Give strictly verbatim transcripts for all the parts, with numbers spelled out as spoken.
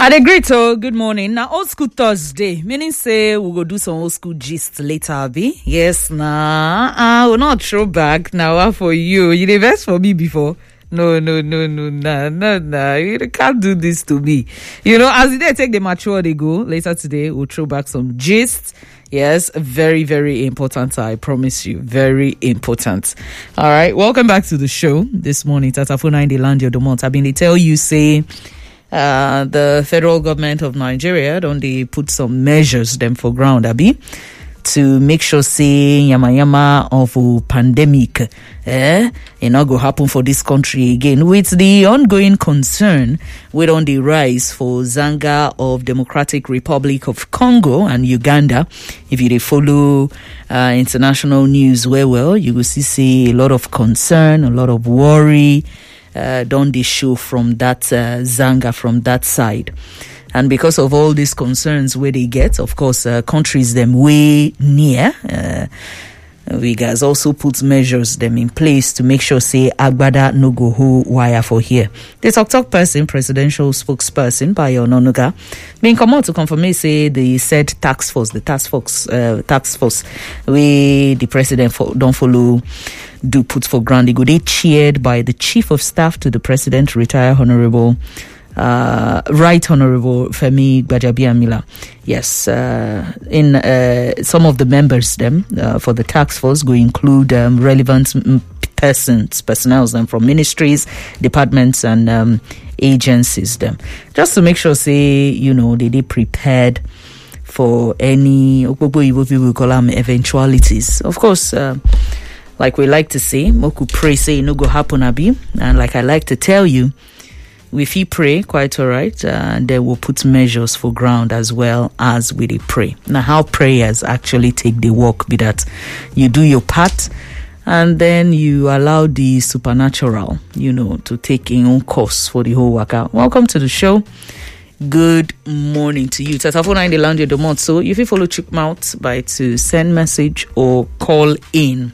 I agree, so good morning. Now, old school Thursday, meaning say we go do some old school gist later, Abi. Yes, nah, I will not throw back now for you. You the best for me before. No, no, no, no, nah, nah, nah. You can't do this to me. You know, as they take the mature, they go. Later today, we'll throw back some gist. Yes, very, very important. I promise you. Very important. All right. Welcome back to the show this morning. Tatafuna in the land of the month. I've been to tell you, say, uh, the federal government of Nigeria, don't they put some measures them for ground, Abi, to make sure, say, yama yama of a pandemic, eh, it not go happen for this country again. With the ongoing concern with on the rise for Zanga of Democratic Republic of Congo and Uganda, if you they follow uh, international news well, well, you will see, see a lot of concern, a lot of worry, uh, don't they show from that uh, Zanga from that side. And because of all these concerns where they get, of course, uh, countries them way near, uh, we guys also put measures them in place to make sure, say, Agbada no go who wire for here. The talk talk person, presidential spokesperson, Bayo Ononuga, being come out to confirm, say, the said task force, the task force, uh, task force, we, the president for, don't follow, do put for ground. They go, they cheered by the chief of staff to the president, retired Honorable Uh, Right Honorable Femi Gbajabiamila. Yes, uh, in uh, some of the members them uh, for the task force go include um, relevant m- persons, personnel them from ministries, departments, and um, agencies them, just to make sure, say, you know, they they prepared for any we call them eventualities. Of course, uh, like we like to say, Moku pray say no go happen abi, and like I like to tell you, if you pray, quite all right, uh, and then we'll put measures for ground as well as we pray. Now, how prayers actually take the work be that you do your part and then you allow the supernatural, you know, to take in own course for the whole workout. Welcome to the show. Good morning to you. Tatafuna in the land of the month. So if you follow Chukmouth by to send message or call in.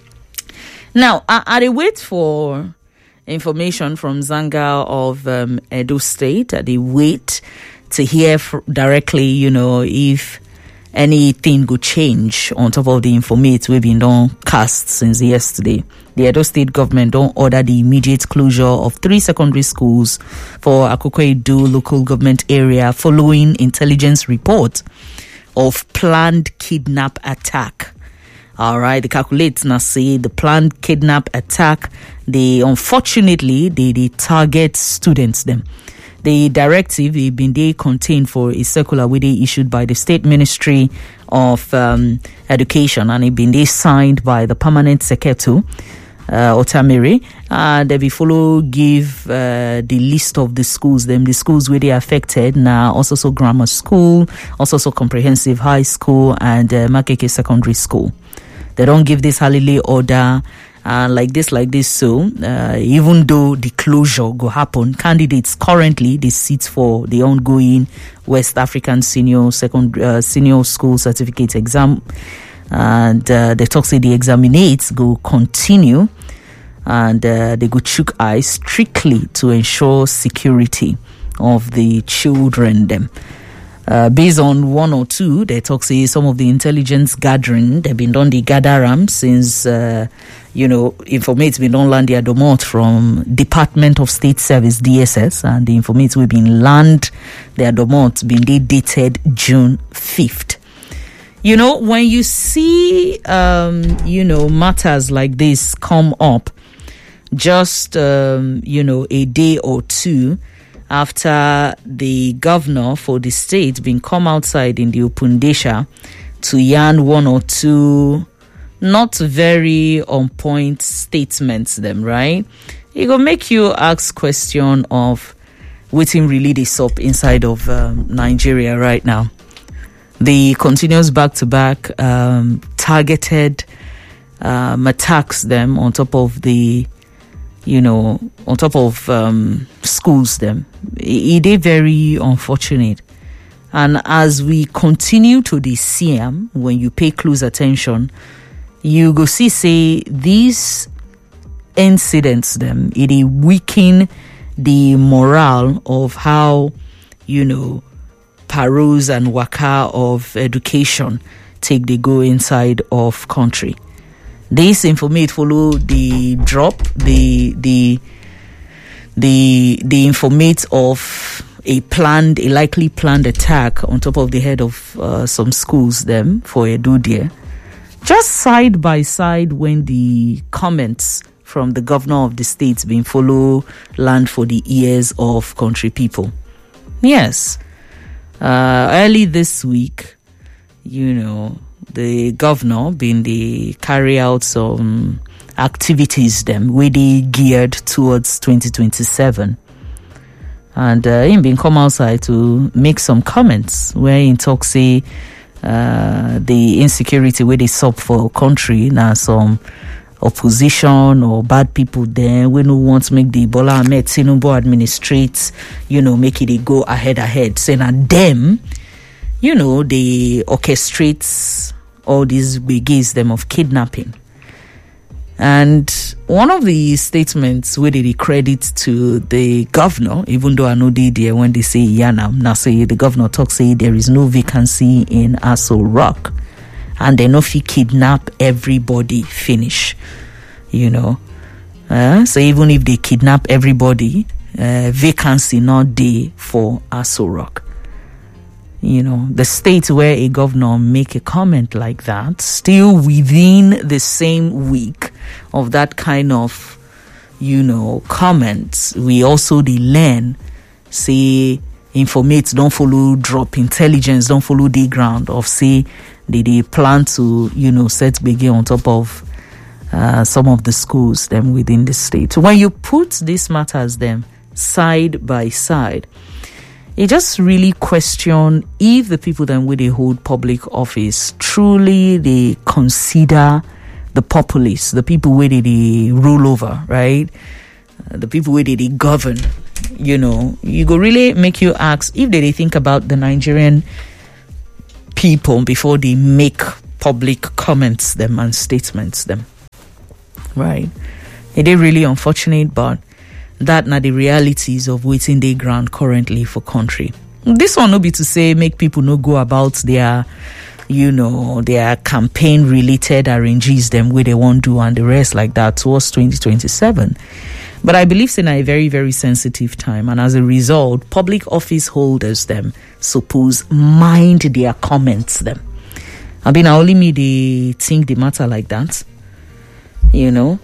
Now, I, I wait for information from Zanga of um, Edo State. Uh, they wait to hear f- directly, you know, if anything could change on top of the informate we've been done cast since yesterday. The Edo State government don't order the immediate closure of three secondary schools for Akoko-Edo local government area following intelligence report of planned kidnap attack. All right, the calculates now say the planned kidnap attack, they unfortunately they, they target students them. The directive it been they contained for a circular where they issued by the State Ministry of um, Education, and it been they signed by the permanent secretary uh, Otamiri. And uh, they follow give uh, the list of the schools them the schools where they affected now, also so grammar school, also so comprehensive high school, and uh, Makeke secondary school. They don't give this holiday order uh, like this, like this. So uh, even though the closure go happen, candidates currently they sit for the ongoing West African Senior Second uh, Senior School Certificate exam, and uh, they talk say the examinates go continue, and uh, they go chook eyes strictly to ensure security of the children them. Uh, based on one or two, they talk say some of the intelligence gathering they've been done the gather ram since uh, you know informates been done land their domot from Department of State Service D S S, and the informates will been land their domot been they dated June fifth. You know, when you see um, you know matters like this come up, just um, you know a day or two after the governor for the state been come outside in the open desha to yarn one or two not very on point statements them, right? It will make you ask question of waiting really this up inside of um, Nigeria right now. The continuous back-to-back um, targeted um, attacks them on top of the you know, on top of um, schools them. It is very unfortunate. And as we continue to the see them, when you pay close attention, you go see, say, these incidents them, it weaken the morale of how you know, paros and waka of education take the go inside of country. This informate follow the drop, the the the the informate of a planned, a likely planned attack on top of the head of uh, some schools them for Edo there. Just side by side when the comments from the governor of the state being follow land for the ears of country people. Yes. Uh, early this week, you know, the governor been the carry out some activities them where they geared towards twenty twenty-seven. And uh, him been come outside to make some comments where in talk say uh, the insecurity where they sub for country now some opposition or bad people there we no want to make the Bola Ahmed Tinubu administrate, you know, make it a go ahead ahead. Saying that them, you know, they orchestrate all these begins them of kidnapping. And one of the statements where they credit to the governor, even though I know they there when they say Yanam, now say the governor talk say there is no vacancy in Aso Rock, and they know if he kidnap everybody, finish, you know. Uh, so even if they kidnap everybody, uh, vacancy not there for Aso Rock. You know, the state where a governor make a comment like that, still within the same week of that kind of, you know, comments, we also they learn, say, informate, don't follow drop intelligence, don't follow the ground of, say, they, they plan to, you know, set begin on top of uh, some of the schools them within the state. When you put these matters them side by side, it just really question if the people then where they hold public office truly they consider the populace, the people where they, they rule over, right? Uh, the people where they, they govern, you know, you go really make you ask if they, they think about the Nigerian people before they make public comments them and statements them, right? It is really unfortunate, but that na the realities of waiting day ground currently for country. This one no be to say make people no go about their, you know, their campaign related arranges them where they want to do and the rest like that towards twenty twenty-seven. But I believe it's in a very, very sensitive time, and as a result, public office holders them suppose mind their comments them. I mean, only me they think the matter like that, you know.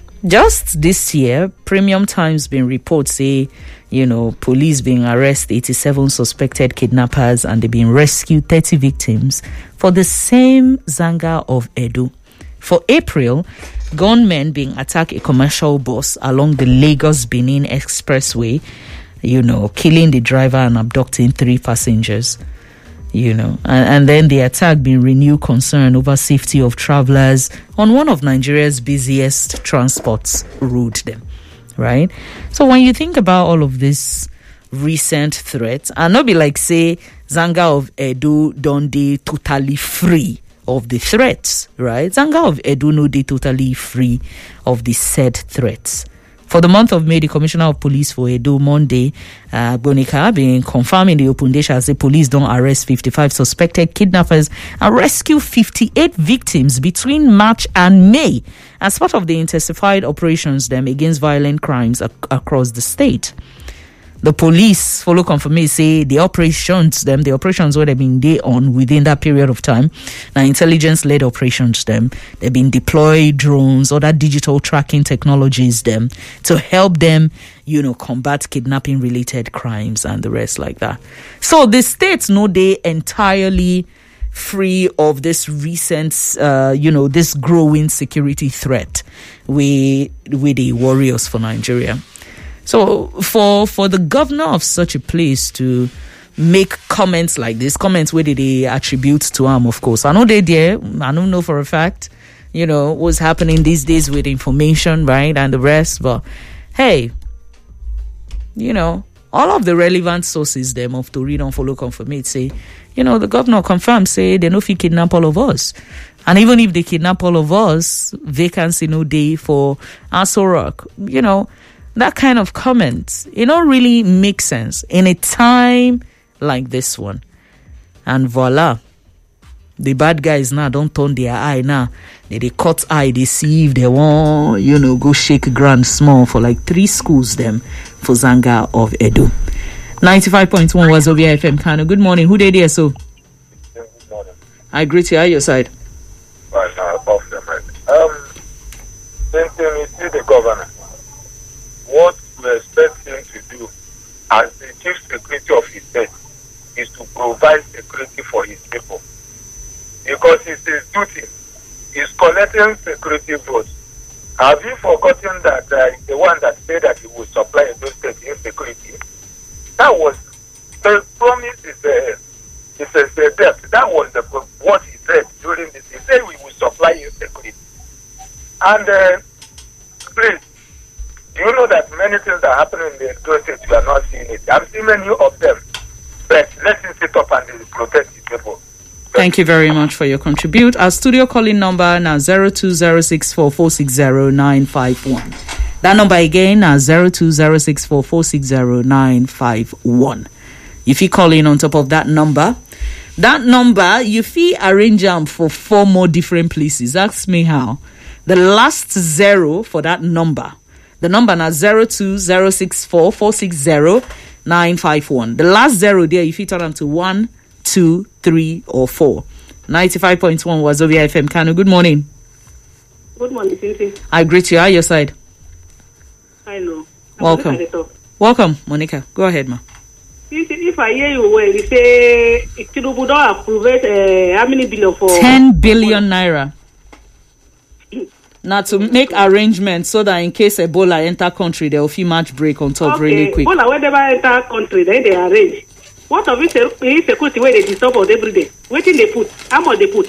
Just this year, Premium Times been report say, you know, police being arrest eighty-seven suspected kidnappers and they been rescued thirty victims for the same Zanga of Edo. For April, gunmen being attack a commercial bus along the Lagos-Benin Expressway, you know, killing the driver and abducting three passengers. You know, and, and then the attack being renewed concern over safety of travelers on one of Nigeria's busiest transports route them, right? So when you think about all of this recent threats, and not be like say Zanga of Edo don't they totally free of the threats, right? Zanga of Edo no they totally free of the said threats. For the month of May, the Commissioner of Police for Edo, Monday, uh, Bonika, been confirming the open day as the police don't arrest fifty-five suspected kidnappers and rescue fifty-eight victims between March and May as part of the intensified operations them against violent crimes ac- across the state. The police follow confirmation say the operations them the operations where they've been day on within that period of time. Now intelligence led operations them they've been deployed drones, other digital tracking technologies them to help them, you know, combat kidnapping related crimes and the rest like that. So the states know they entirely free of this recent, uh, you know, this growing security threat with with the warriors for Nigeria. So for for the governor of such a place to make comments like this, comments where they attribute to him, of course. I know they there. I don't know for a fact, you know, what's happening these days with information, right, and the rest. But hey, you know, all of the relevant sources them of to read and follow confirmate say, you know, the governor confirmed say they know if he kidnap all of us. And even if they kidnap all of us, vacancy no day for Aso Rock, you know. That kind of comment, it don't really make sense in a time like this one. And voila. The bad guys now don't turn their eye now. They, they cut eye, they see if they want, you know, go shake ground small for like three schools them for Zanga of Edo. ninety-five point one was Wazobia F M Kano. Good morning. Who did there so? Good morning. I greet you. At your side. Right now, off the mic. Um, since we see the governor, what we expect him to do as the chief security of his state is to provide security for his people. Because it's his duty. He's collecting security votes. Have you forgotten that uh, the one that said that he would supply those states in security? That was the promise is a, is a, a debt. That was the, what he said during this. He said we will supply you security. And uh, please, do you know that many things are happening in the those states you are not seeing it? I'm seeing many of them. But let him sit up and protect his people. Thank you very much for your contribute. Our studio calling number now zero two zero six four four six zero nine five one. That number again now zero two zero six four four six zero nine five one. If you call in on top of that number, that number you fee arrange them for four more different places. Ask me how. The last zero for that number. The number now zero two zero six four four six zero nine five one. The last zero there, if you turn them to one, two, three, or four. ninety-five point one was Wazobia F M Kano. Good morning. Good morning, Cynthia. I greet you. At your side. Hello. Welcome. Welcome, Monica. Go ahead, ma. If I hear you well, you say Tinubu don't approve it, uh, how many billion for? ten billion naira. Now to make arrangements so that in case Ebola enter country, there will be match break on top okay. really quick. Ebola whenever enter country, then they arrange. What of it is security where they disturb us every day? Where did they put? How much they put?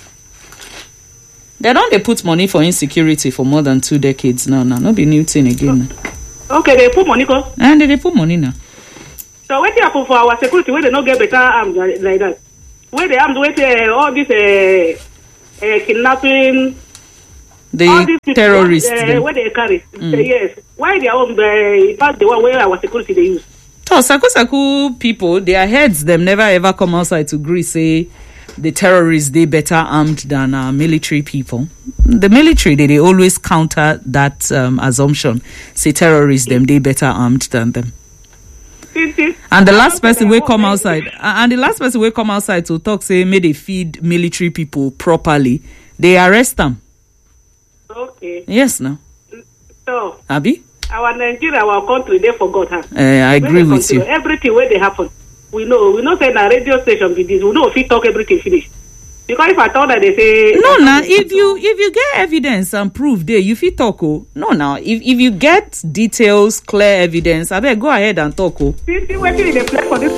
They don't they put money for insecurity for more than two decades now. Now, not be new thing again. Okay, they put money cause? And they, they put money now. So what happen for our security where they don't get better arms like that? Where they arms with uh, all this uh, uh, kidnapping, the all these people, terrorists, uh, where they carry? Mm. Yes. Why they are uh, pass the one where our security they use? So Saku Saku people, their heads them never ever come outside to agree say the terrorists they better armed than our military people. The military they, they always counter that um, assumption. Say terrorists them they better armed than them. And the last person will come outside, and the last person will come outside to talk say may they feed military people properly. They arrest them. Okay. Yes, no. So. Abi. Our Nigeria, our country, they forgot her. Uh, I agree with you. Everything where they happen, we know. We know say na radio station be this. We know if we talk everything finish. Because if I thought that they say no, now if you if you get evidence and proof there, you fit talk. Oh no, now if if you get details, clear evidence, I better go ahead and talk. Oh. See, see, waiting in the place for this.